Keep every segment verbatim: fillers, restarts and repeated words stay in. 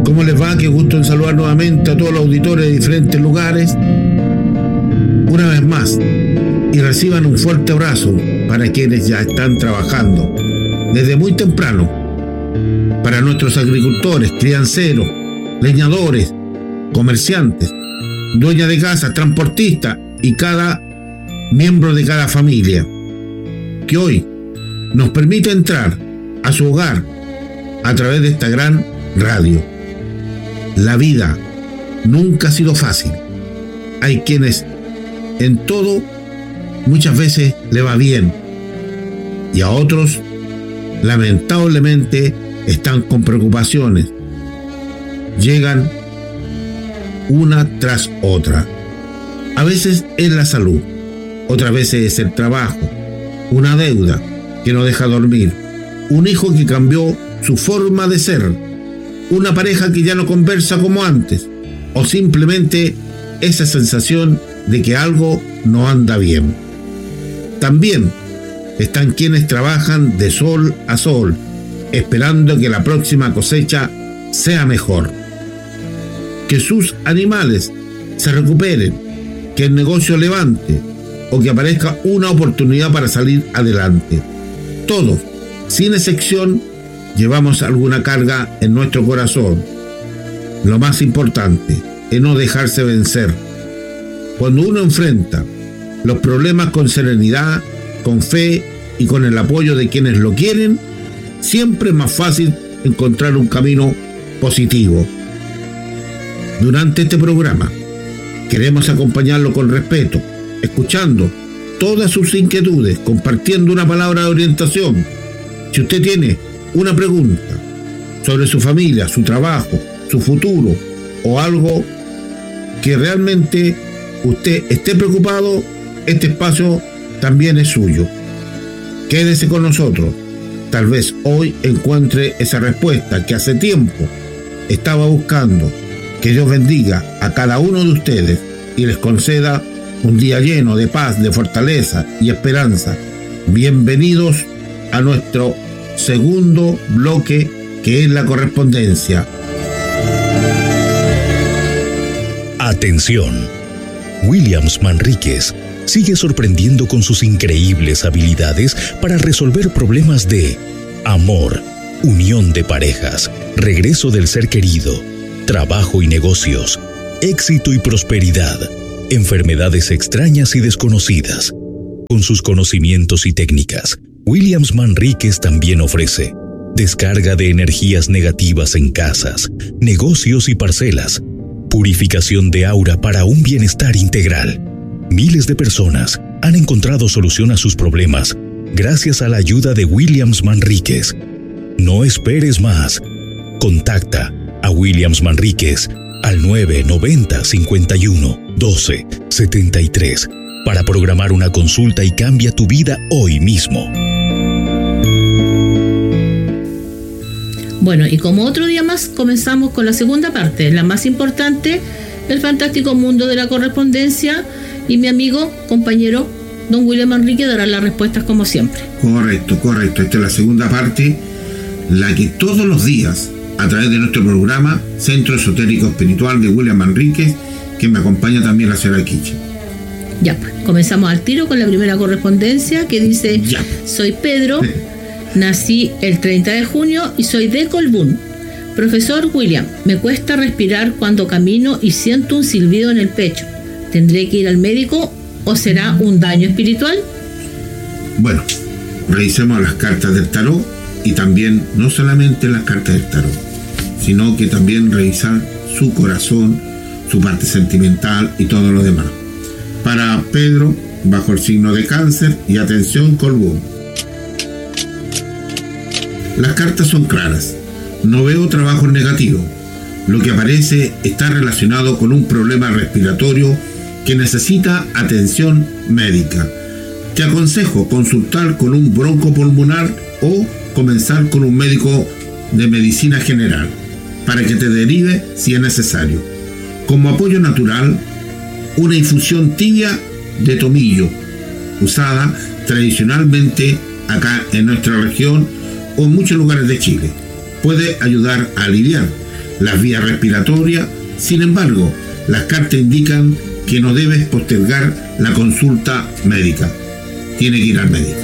¿Cómo les va? Qué gusto en saludar nuevamente a todos los auditores de diferentes lugares. Una vez más, y reciban un fuerte abrazo para quienes ya están trabajando desde muy temprano. Para nuestros agricultores, crianceros, leñadores, comerciantes, dueñas de casa, transportistas y cada miembro de cada familia, que hoy nos permite entrar a su hogar a través de esta gran radio. La vida nunca ha sido fácil. Hay quienes en todo muchas veces le va bien y a otros lamentablemente están con preocupaciones. Llegan una tras otra. A veces es la salud, otras veces es el trabajo, una deuda que no deja dormir, un hijo que cambió su forma de ser, una pareja que ya no conversa como antes, o simplemente esa sensación de que algo no anda bien. También están quienes trabajan de sol a sol, esperando que la próxima cosecha sea mejor, que sus animales se recuperen, que el negocio levante o que aparezca una oportunidad para salir adelante. Todos, sin excepción, llevamos alguna carga en nuestro corazón. Lo más importante es no dejarse vencer. Cuando uno enfrenta los problemas con serenidad, con fe y con el apoyo de quienes lo quieren, siempre es más fácil encontrar un camino positivo. Durante este programa queremos acompañarlo con respeto, escuchando todas sus inquietudes, compartiendo una palabra de orientación. Si usted tiene una pregunta sobre su familia, su trabajo, su futuro o algo que realmente usted esté preocupado, este espacio también es suyo. Quédese con nosotros. Tal vez hoy encuentre esa respuesta que hace tiempo estaba buscando. Que Dios bendiga a cada uno de ustedes y les conceda un día lleno de paz, de fortaleza y esperanza. Bienvenidos a nuestro segundo bloque, que es la correspondencia. Atención. Williams Manríquez sigue sorprendiendo con sus increíbles habilidades para resolver problemas de amor, unión de parejas, regreso del ser querido, trabajo y negocios, éxito y prosperidad, enfermedades extrañas y desconocidas. Con sus conocimientos y técnicas, Williams Manríquez también ofrece descarga de energías negativas en casas, negocios y parcelas, purificación de aura para un bienestar integral. Miles de personas han encontrado solución a sus problemas gracias a la ayuda de Williams Manríquez. No esperes más. Contacta a Williams Manríquez al nueve noventa cincuenta y uno doce setenta y tres para programar una consulta y cambia tu vida hoy mismo. Bueno, y como otro día más, comenzamos con la segunda parte, la más importante, el fantástico mundo de la correspondencia, y mi amigo, compañero, don William Manríquez dará las respuestas como siempre. Correcto, correcto. Esta es la segunda parte, la que todos los días, a través de nuestro programa Centro Esotérico Espiritual de William Manríquez, que me acompaña también la señora Quiche. Ya, pues, comenzamos al tiro con la primera correspondencia, que dice: ya. Soy Pedro, nací el treinta de junio y soy de Colbún. Profesor William, me cuesta respirar cuando camino y siento un silbido en el pecho. ¿Tendré que ir al médico o será un daño espiritual? Bueno, revisemos las cartas del tarot, y también no solamente las cartas del tarot, sino que también revisar su corazón, su parte sentimental y todo lo demás. Para Pedro, bajo el signo de Cáncer, y atención, Colbún. Las cartas son claras. No veo trabajos negativos. Lo que aparece está relacionado con un problema respiratorio que necesita atención médica. Te aconsejo consultar con un broncopulmonar o comenzar con un médico de medicina general para que te derive si es necesario. Como apoyo natural, una infusión tibia de tomillo, usada tradicionalmente acá en nuestra región o en muchos lugares de Chile, puede ayudar a aliviar las vías respiratorias. Sin embargo, las cartas indican que no debes postergar la consulta médica. Tiene que ir al médico.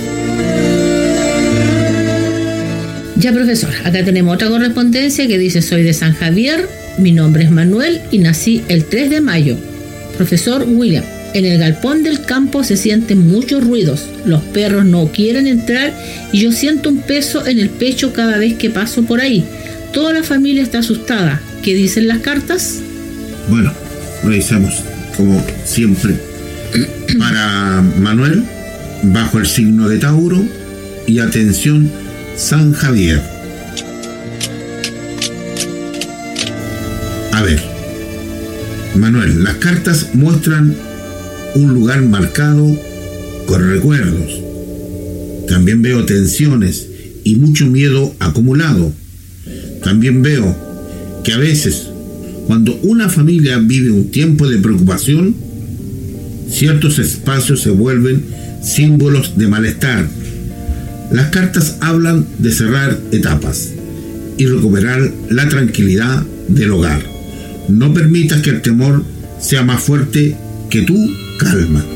Ya, profesor, acá tenemos otra correspondencia que dice: soy de San Javier, mi nombre es Manuel y nací el tres de mayo. Profesor William, en el galpón del campo se sienten muchos ruidos. Los perros no quieren entrar y yo siento un peso en el pecho cada vez que paso por ahí. Toda la familia está asustada. ¿Qué dicen las cartas? Bueno, revisamos como siempre. Para Manuel, bajo el signo de Tauro, y atención, San Javier. A ver, Manuel, las cartas muestran un lugar marcado con recuerdos. También veo tensiones y mucho miedo acumulado. También veo que a veces, cuando una familia vive un tiempo de preocupación, ciertos espacios se vuelven símbolos de malestar. Las cartas hablan de cerrar etapas y recuperar la tranquilidad del hogar. No permitas que el temor sea más fuerte que tu calma.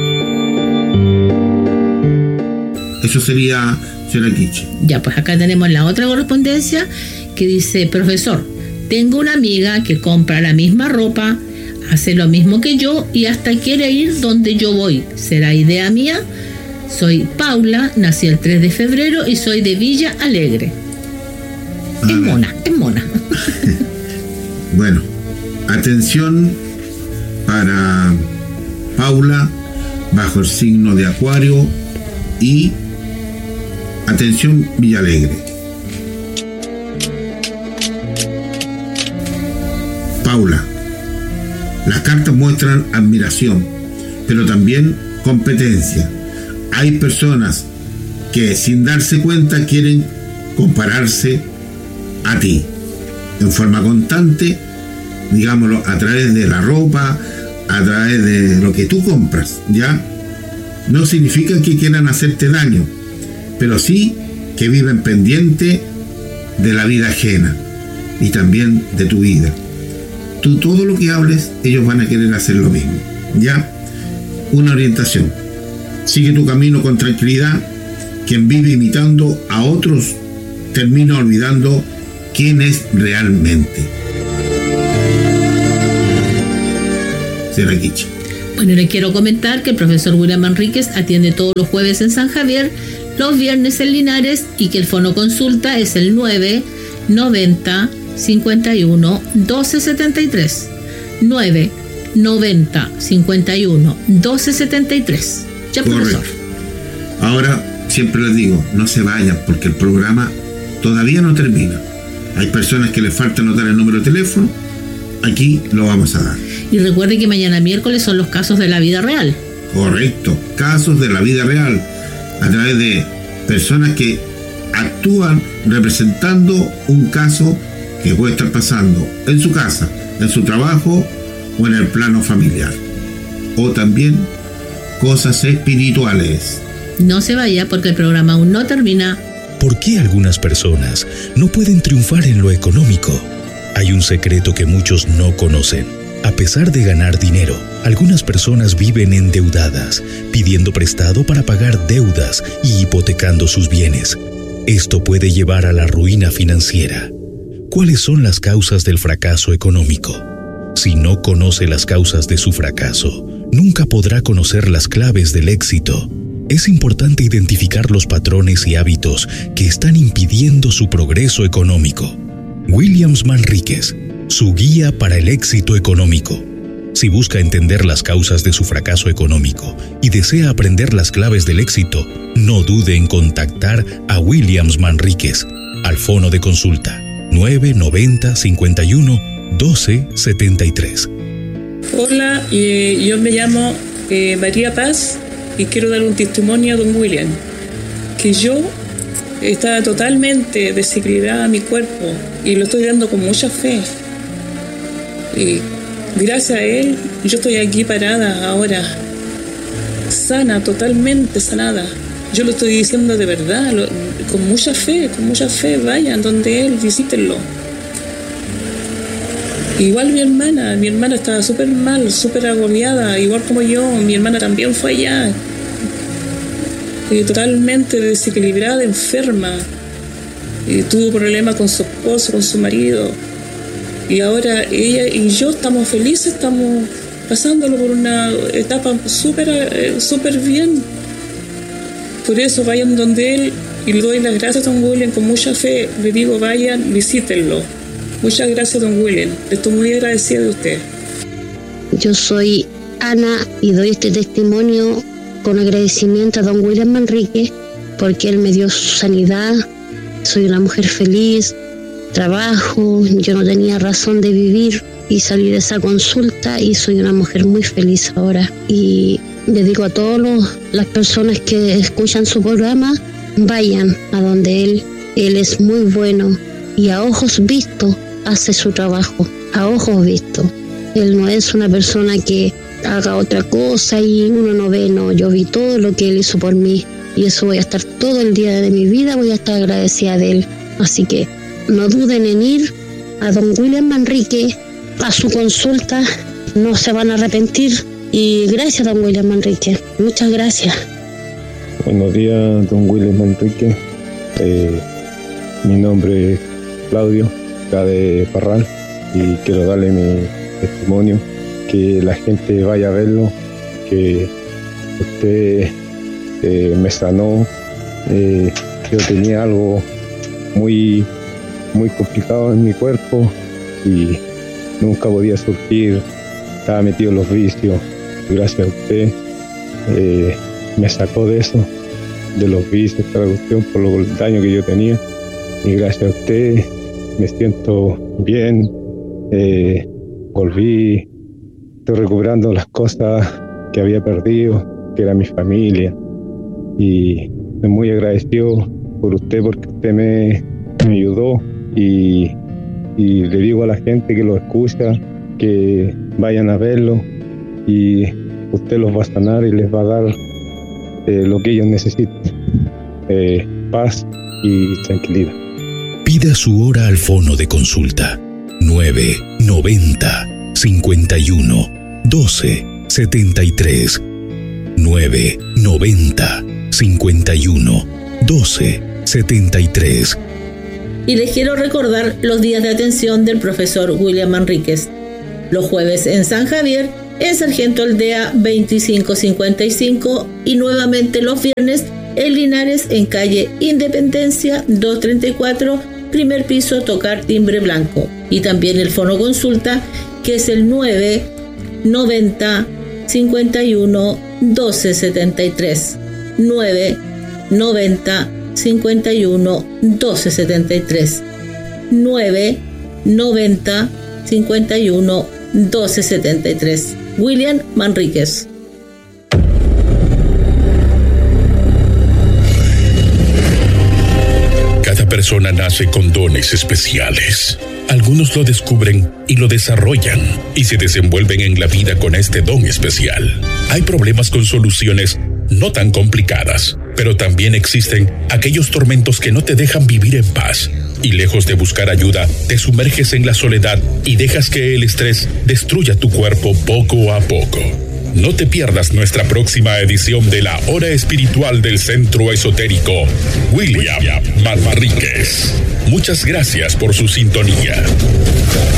Eso sería, señora Kichi. Ya, pues acá tenemos la otra correspondencia que dice: profesor, tengo una amiga que compra la misma ropa, hace lo mismo que yo y hasta quiere ir donde yo voy. ¿Será idea mía? Soy Paula, nací el tres de febrero y soy de Villa Alegre. A es ver. mona, es mona. Bueno, atención para Paula, bajo el signo de Acuario, y atención, Villa Alegre. Paula, las cartas muestran admiración, pero también competencia. Hay personas que sin darse cuenta quieren compararse a ti en forma constante, digámoslo, a través de la ropa, a través de lo que tú compras, ¿ya? No significa que quieran hacerte daño, pero sí que viven pendiente de la vida ajena y también de tu vida. Tú todo lo que hables, ellos van a querer hacer lo mismo, ¿ya? Una orientación. Sigue tu camino con tranquilidad. Quien vive imitando a otros termina olvidando quién es realmente. Será Kichi. Bueno, les quiero comentar que el profesor William Manríquez atiende todos los jueves en San Javier, los viernes en Linares, y que el fono consulta es el nueve noventa cincuenta y uno doce setenta y tres. nueve noventa cincuenta y uno doce setenta y tres. Ya, profesor. Correcto. Ahora, siempre les digo, no se vayan porque el programa todavía no termina. Hay personas que les falta anotar el número de teléfono. Aquí lo vamos a dar. Y recuerde que mañana miércoles son los casos de la vida real. Correcto, casos de la vida real, a través de personas que actúan representando un caso que puede estar pasando en su casa, en su trabajo o en el plano familiar. O también cosas espirituales. No se vaya porque el programa aún no termina. ¿Por qué algunas personas no pueden triunfar en lo económico? Hay un secreto que muchos no conocen. A pesar de ganar dinero, algunas personas viven endeudadas, pidiendo prestado para pagar deudas y hipotecando sus bienes. Esto puede llevar a la ruina financiera. ¿Cuáles son las causas del fracaso económico? Si no conoce las causas de su fracaso, nunca podrá conocer las claves del éxito. Es importante identificar los patrones y hábitos que están impidiendo su progreso económico. Williams Manríquez, su guía para el éxito económico. Si busca entender las causas de su fracaso económico y desea aprender las claves del éxito, no dude en contactar a Williams Manríquez al fono de consulta nueve noventa cincuenta y uno doce setenta y tres. Hola, eh, yo me llamo eh, María Paz y quiero dar un testimonio a don William, que yo estaba totalmente desequilibrada mi cuerpo y lo estoy dando con mucha fe. Y gracias a él, yo estoy aquí parada ahora, sana, totalmente sanada. Yo lo estoy diciendo de verdad, lo, con mucha fe, con mucha fe. Vayan donde él, visítenlo. Igual mi hermana, mi hermana estaba súper mal, súper agobiada, igual como yo, mi hermana también fue allá, eh, totalmente desequilibrada, enferma, eh, tuvo problemas con su esposo, con su marido, y ahora ella y yo estamos felices, estamos pasándolo por una etapa súper eh, súper bien. Por eso vayan donde él y le doy las gracias a don William con mucha fe, le digo vayan, visítenlo. Muchas gracias, don William. Estoy muy agradecida de usted. Yo soy Ana y doy este testimonio con agradecimiento a don William Manrique porque él me dio su sanidad. Soy una mujer feliz, trabajo, yo no tenía razón de vivir y salí de esa consulta y soy una mujer muy feliz ahora. Y le digo a todas las personas que escuchan su programa, vayan a donde él, él es muy bueno y a ojos vistos hace su trabajo, a ojos vistos. Él no es una persona que haga otra cosa y uno no ve, no, yo vi todo lo que él hizo por mí y eso voy a estar todo el día de mi vida, voy a estar agradecida de él. Así que no duden en ir a don William Manrique a su consulta, no se van a arrepentir. Y gracias, don William Manrique, muchas gracias. Buenos días, don William Manrique. Eh, mi nombre es Claudio, acá de Parral, y quiero darle mi testimonio, que la gente vaya a verlo, que usted eh, me sanó. Eh, yo tenía algo muy, muy complicado en mi cuerpo y nunca podía surgir, estaba metido en los vicios. Gracias a usted eh, me sacó de eso, de los vicios, de la cuestión, por lo, el daño que yo tenía, y gracias a usted me siento bien, eh, volví, estoy recuperando las cosas que había perdido, que era mi familia, y estoy muy agradecido por usted porque usted me, me ayudó, y, y le digo a la gente que lo escucha que vayan a verlo y usted los va a sanar y les va a dar eh, lo que ellos necesitan, eh, paz y tranquilidad. Pida su hora al fono de consulta nueve noventa cincuenta y uno doce setenta y tres nueve noventa cincuenta y uno doce setenta y tres. Y les quiero recordar los días de atención del profesor William Manríquez. Los jueves en San Javier, en Sargento Aldea veinticinco cincuenta y cinco, y nuevamente los viernes en Linares en calle Independencia doscientos treinta y cuatro, primer piso, tocar timbre blanco. Y también el fono consulta, que es el nueve noventa cincuenta y uno doce setenta y tres, nueve noventa cincuenta y uno doce setenta y tres, nueve noventa cincuenta y uno doce setenta y tres. William Manríquez. Cada persona nace con dones especiales. Algunos lo descubren y lo desarrollan y se desenvuelven en la vida con este don especial. Hay problemas con soluciones no tan complicadas, pero también existen aquellos tormentos que no te dejan vivir en paz. Y lejos de buscar ayuda, te sumerges en la soledad y dejas que el estrés destruya tu cuerpo poco a poco. No te pierdas nuestra próxima edición de la Hora Espiritual del Centro Esotérico William Manríquez. Muchas gracias por su sintonía.